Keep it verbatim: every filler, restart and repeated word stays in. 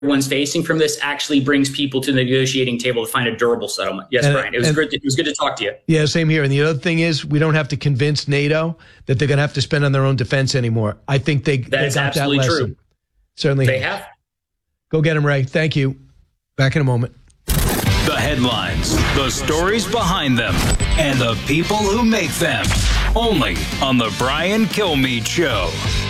everyone's facing from this actually brings people to the negotiating table to find a durable settlement. Yes, and, Brian, it was and, good. It was good to talk to you. Yeah, same here. And the other thing is, we don't have to convince NATO that they're going to have to spend on their own defense anymore. I think they, That's they got absolutely that lesson. true. Certainly, they have. Go get them, Ray. Thank you. Back in a moment. The headlines, the stories behind them, and the people who make them. Only on the Brian Kilmeade Show.